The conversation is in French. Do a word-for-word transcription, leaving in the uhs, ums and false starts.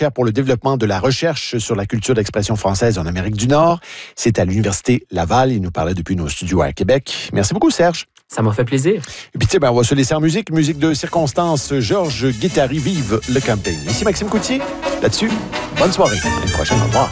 chaire pour le développement de la recherche sur la culture d'expression française en Amérique du Nord. C'est à l'Université Laval. Il nous parlait depuis nos studios à Québec. Merci beaucoup, Serge. Ça m'a fait plaisir. Et puis, tu sais, ben, on va se laisser en musique. Musique de circonstance. Georges Guittari, vive le camping. Ici Maxime Coutier. Là-dessus, bonne soirée. À une prochaine. Au revoir.